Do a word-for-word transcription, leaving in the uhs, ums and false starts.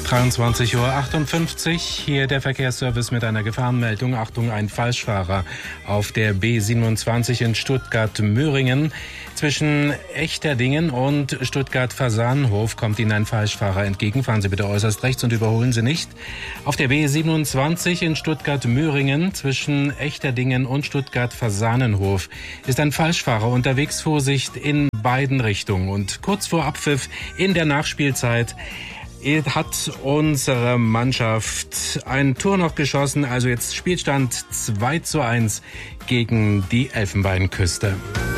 dreiundzwanzig Uhr achtundfünfzig, hier der Verkehrsservice mit einer Gefahrenmeldung. Achtung, ein Falschfahrer auf der B siebenundzwanzig in Stuttgart-Möhringen. Zwischen Echterdingen und Stuttgart-Fasanenhof kommt Ihnen ein Falschfahrer entgegen. Fahren Sie bitte äußerst rechts und überholen Sie nicht. Auf der B siebenundzwanzig in Stuttgart-Möhringen zwischen Echterdingen und Stuttgart-Fasanenhof ist ein Falschfahrer unterwegs. Vorsicht in beiden Richtungen. Und kurz vor Abpfiff in der Nachspielzeit hat unsere Mannschaft ein Tor noch geschossen. Also jetzt Spielstand zwei zu eins gegen die Elfenbeinküste.